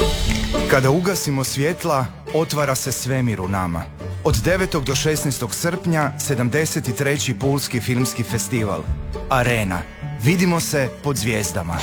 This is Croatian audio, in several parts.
Kada ugasimo svjetla, otvara se svemir u nama. Od 9. do 16. srpnja 73. Pulski filmski festival. Arena. Vidimo se pod zvijezdama.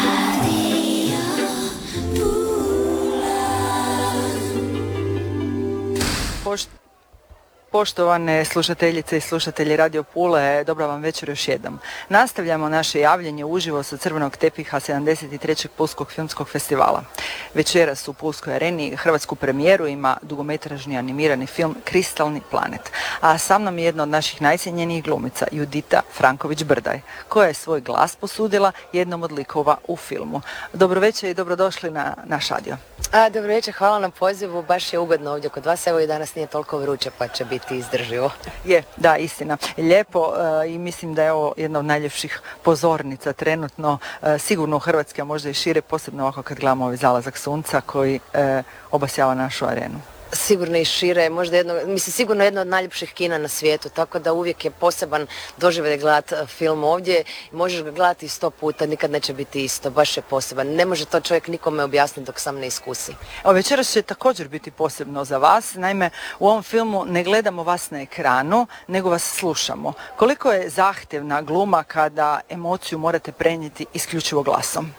Poštovane slušateljice i slušatelji Radio Pule, dobro vam večer još jednom. Nastavljamo naše javljanje uživo sa crvenog tepiha 73. Pulskog filmskog festivala. Večeras u Pulskoj areni hrvatsku premijeru ima dugometražni animirani film Kristalni planet. A sa mnom je jedna od naših najcijenjenijih glumica, Judita Franković-Brdaj, koja je svoj glas posudila jednom od likova u filmu. Dobro večer i dobrodošli na naš radio. Dobro večer, hvala na pozivu, baš je ugodno ovdje kod vas, evo i danas nije toliko vruće pa će biti izdrživo. Je, da, istina. Lijepo i mislim da je ovo jedna od najljepših pozornica trenutno, sigurno u Hrvatskoj, a možda i šire, posebno ovako kad gledamo ovaj zalazak sunca koji obasjava našu arenu. Sigurno i šire, možda sigurno jedno od najljepših kina na svijetu, tako da uvijek je poseban doživljaj gledati film ovdje. Možeš ga gledati 100 puta, nikad neće biti isto, baš je poseban. Ne može to čovjek nikome objasniti dok sam ne iskusi. Večeras će također biti posebno za vas, naime u ovom filmu ne gledamo vas na ekranu, nego vas slušamo. Koliko je zahtjevna gluma kada emociju morate prenijeti isključivo glasom?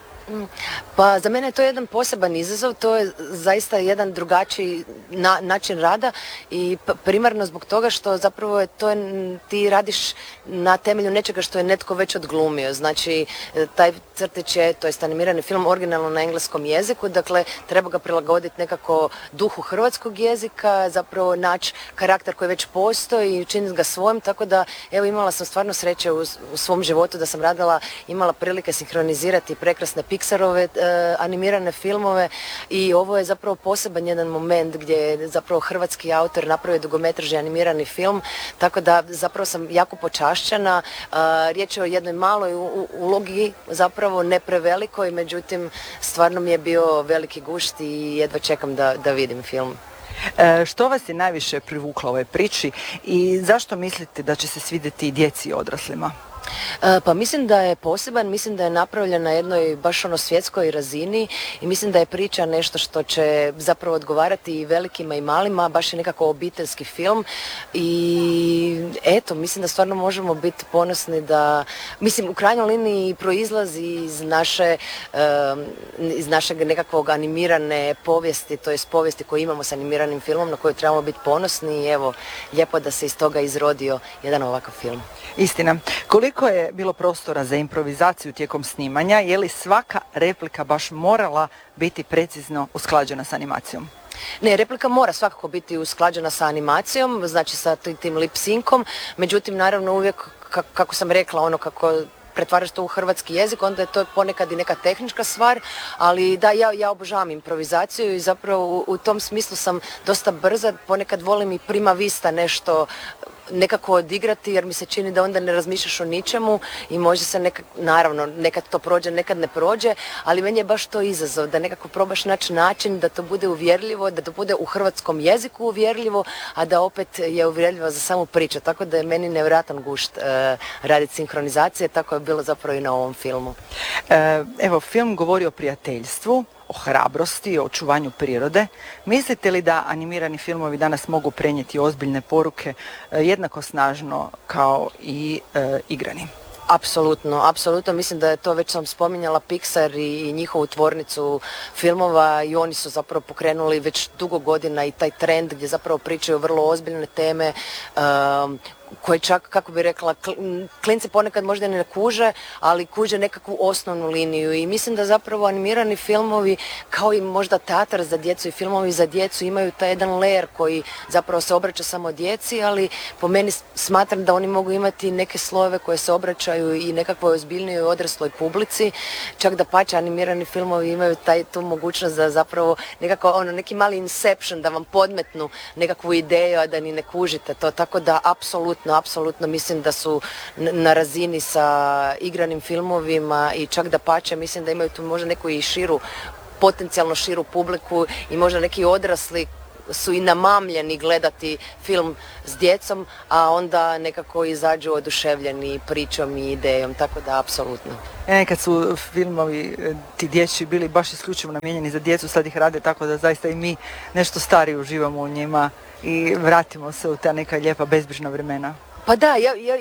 Pa za mene je to jedan poseban izazov, to je zaista jedan drugačiji način rada i primarno zbog toga što zapravo ti radiš na temelju nečega što je netko već odglumio. Znači taj crtić je, to jest animirani film, originalno na engleskom jeziku, dakle treba ga prilagoditi nekako duhu hrvatskog jezika, zapravo naći karakter koji već postoji i učiniti ga svojim, tako da evo imala sam stvarno sreće u svom životu da sam imala prilike sinhronizirati prekrasne Pixarove animirane filmove i ovo je zapravo poseban jedan moment gdje je zapravo hrvatski autor napravio dugometražni animirani film, tako da zapravo sam jako počašćena. Riječ je o jednoj maloj ulogi, zapravo ne prevelikoj, međutim stvarno mi je bio veliki gušt i jedva čekam da vidim film. Što vas je najviše privuklo ovoj priči i zašto mislite da će se svidjeti i djeci i odraslima? Pa mislim da je poseban, mislim da je napravljen na jednoj baš svjetskoj razini i mislim da je priča nešto što će zapravo odgovarati i velikima i malima, baš je nekako obiteljski film i eto, mislim da stvarno možemo biti ponosni da, mislim u krajnjoj liniji proizlazi iz našeg nekakvog animirane povijesti, to jest povijesti koju imamo s animiranim filmom na koju trebamo biti ponosni i evo, lijepo da se iz toga izrodio jedan ovakav film. Istina. Koliko je bilo prostora za improvizaciju tijekom snimanja? Je li svaka replika baš morala biti precizno usklađena s animacijom? Ne, replika mora svakako biti usklađena sa animacijom, znači sa tim lip syncom, međutim naravno uvijek, kako sam rekla, kako pretvaraš to u hrvatski jezik, onda je to ponekad i neka tehnička stvar, ali da, ja obožavam improvizaciju i zapravo u tom smislu sam dosta brza, ponekad volim i prima vista nešto nekako odigrati jer mi se čini da onda ne razmišljaš o ničemu i može se naravno nekad to prođe, nekad ne prođe, ali meni je baš to izazov da nekako probaš naći način da to bude uvjerljivo, da to bude u hrvatskom jeziku uvjerljivo, a da opet je uvjerljivo za samu priču, tako da je meni nevjerojatan gušt raditi sinhronizacije, tako je bilo zapravo i na ovom filmu. Evo, film govori o prijateljstvu, o hrabrosti, o očuvanju prirode. Mislite li da animirani filmovi danas mogu prenijeti ozbiljne poruke jednako snažno kao i igrani? Apsolutno. Mislim da je to, već sam spominjala, Pixar i njihovu tvornicu filmova i oni su zapravo pokrenuli već dugo godina i taj trend gdje zapravo pričaju vrlo ozbiljne teme koje čak, kako bi rekla, klinci ponekad možda ne kuže, ali kuže nekakvu osnovnu liniju i mislim da zapravo animirani filmovi, kao i možda teatar za djecu i filmovi za djecu, imaju taj jedan layer koji zapravo se obraća samo djeci, ali po meni smatram da oni mogu imati neke slojeve koje se obraćaju i nekakvoj ozbiljnijoj odrasloj publici, čak da pače animirani filmovi imaju tu mogućnost da zapravo nekako neki mali inception, da vam podmetnu nekakvu ideju, a da ni ne kužite to, tako da apsolutno mislim da su na razini sa igranim filmovima i čak da pače, mislim da imaju tu možda neku i potencijalno širu publiku i možda neki odrasli su i namamljeni gledati film s djecom, a onda nekako izađu oduševljeni pričom i idejom, tako da apsolutno. Nekad su filmovi ti dječji bili baš isključivo namijenjeni za djecu, sad ih rade tako da zaista i mi nešto stariji uživamo u njima i vratimo se u ta neka lijepa bezbrižna vremena. Pa da,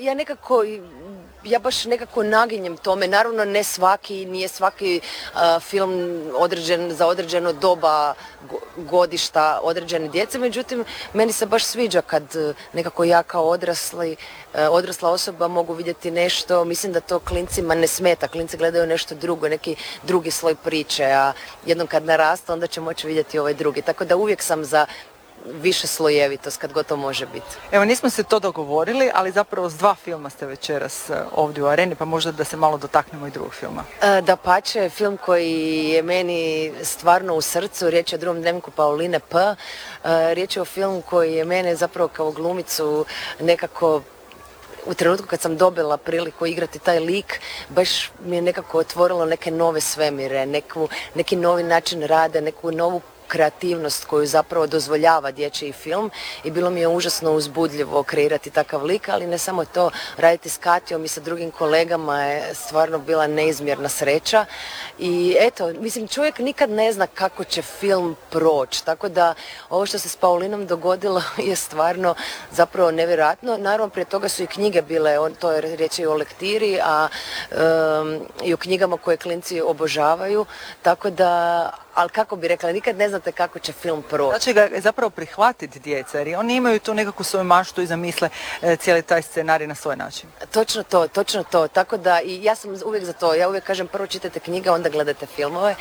ja baš nekako naginjem tome. Naravno nije svaki film određen za određeno doba godišta određene djece, međutim meni se baš sviđa kad nekako ja kao odrasla osoba mogu vidjeti nešto, mislim da to klincima ne smeta, klinci gledaju nešto drugo, neki drugi sloj priče, a jednom kad narastu onda će moći vidjeti ovaj drugi, tako da uvijek sam za više slojevitost kad god to može biti. Evo, nismo se to dogovorili, ali zapravo s 2 filma ste večeras ovdje u Areni, pa možda da se malo dotaknemo i drugog filma. Dapače, film koji je meni stvarno u srcu, riječ je o Drugom dnevniku Pauline P. Riječ je o filmu koji je mene zapravo kao glumicu nekako u trenutku kad sam dobila priliku igrati taj lik, baš mi je nekako otvorilo neke nove svemire, neki novi način rada, neku novu kreativnost koju zapravo dozvoljava dječji film i bilo mi je užasno uzbudljivo kreirati takav lik, ali ne samo to, raditi s Katijom i sa drugim kolegama je stvarno bila neizmjerna sreća i eto, mislim, čovjek nikad ne zna kako će film proći, tako da ovo što se s Paulinom dogodilo je stvarno zapravo nevjerojatno. Naravno, prije toga su i knjige bile, to je riječ o lektiri, a i o knjigama koje klinci obožavaju, tako da, ali kako bi rekla, nikad ne znate kako će film proći. Znači ga zapravo prihvatiti djeca, jer oni imaju tu nekakvu svoju maštu i zamisle cijeli taj scenarij na svoj način. Točno to, tako da i ja sam uvijek za to, ja uvijek kažem prvo čitajte knjige, onda gledajte filmove,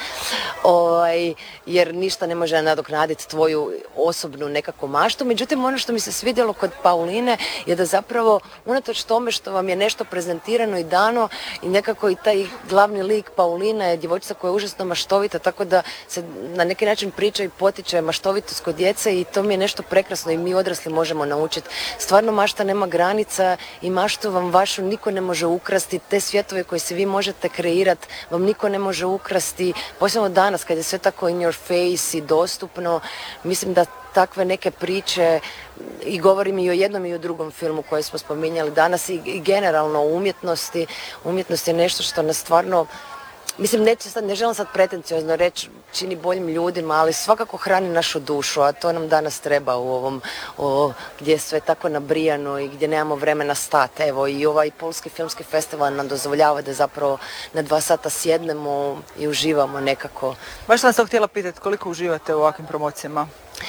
jer ništa ne može nadoknaditi tvoju osobnu nekakvu maštu. Međutim, ono što mi se svidjelo kod Pauline je da zapravo, unatoč tome što vam je nešto prezentirano i dano i nekako i taj glavni lik Paulina je djevojčica koja je užasno maštovita, tako da se na neki način priča i potiče maštovitost kod djece i to mi je nešto prekrasno i mi odrasli možemo naučiti. Stvarno mašta nema granica i maštu vam vašu niko ne može ukrasti, te svjetove koje si vi možete kreirati vam niko ne može ukrasti, posebno danas kad je sve tako in your face i dostupno, mislim da takve neke priče, i govorim i o jednom i o drugom filmu koje smo spominjali danas i generalno o umjetnosti. Umjetnost je nešto što nas stvarno, mislim, ne želim sad pretenciozno reći, čini boljim ljudima, ali svakako hrani našu dušu, a to nam danas treba u ovom, gdje je sve tako nabrijano i gdje nemamo vremena stati. Evo, i ovaj Pulski filmski festival nam dozvoljava da zapravo na 2 sata sjednemo i uživamo nekako. Baš sam se htjela pitati koliko uživate u ovakvim promocijama?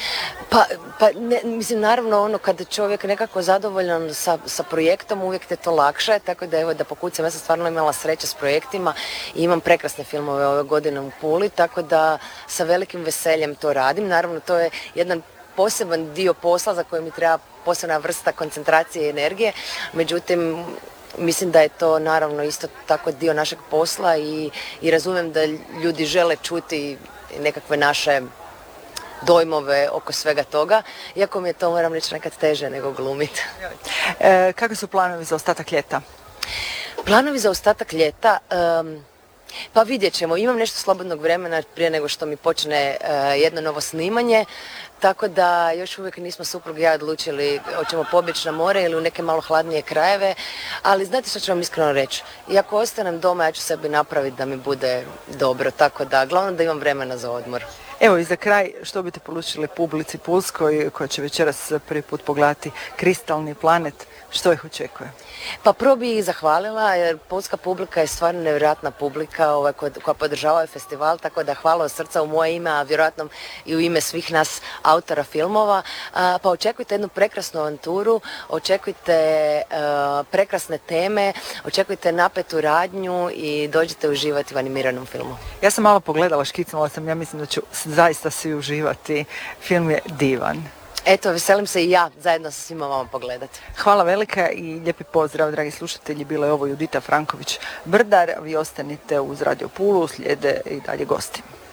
Mislim, naravno, kad čovjek nekako zadovoljan sa projektom, uvijek te to lakše, tako da evo da pokucam, ja sam stvarno imala sreće s projektima i imam prekrasne filmove ove godine u Puli, tako da sa velikim veseljem to radim. Naravno, to je jedan poseban dio posla za koji mi treba posebna vrsta koncentracije i energije, međutim, mislim da je to naravno isto tako dio našeg posla i razumijem da ljudi žele čuti nekakve naše dojmove oko svega toga, iako mi je to, moram reći, nekad teže nego glumiti. Kakvi su planovi za ostatak ljeta? Planovi za ostatak ljeta? Pa vidjet ćemo. Imam nešto slobodnog vremena prije nego što mi počne jedno novo snimanje, tako da još uvijek nismo suprug i ja odlučili hoćemo pobjeći na more ili u neke malo hladnije krajeve, ali znate što ću vam iskreno reći? I ako ostanem doma, ja ću sebi napraviti da mi bude dobro, tako da glavno da imam vremena za odmor. Evo i za kraj, što biste poručili publici pulskoj koja će večeras prvi put pogledati Kristalni planet, što ih očekuje? Pa prvo bih ih zahvalila jer pulska publika je stvarno nevjerojatna publika koja podržava ovaj festival, tako da hvala od srca u moje ime, a vjerojatno i u ime svih nas autora filmova. Pa očekujte jednu prekrasnu avanturu, očekujte prekrasne teme, očekujte napetu radnju i dođite uživati u animiranom filmu. Ja sam malo pogledala, škicnula sam, ja mislim da ću zaista svi uživati. Film je divan. Eto, veselim se i ja zajedno sa svima vama pogledati. Hvala velika i lijepi pozdrav, dragi slušatelji. Bila je ovo Judita Franković-Brdar. Vi ostanite uz Radio Pulu, slijede i dalje gosti.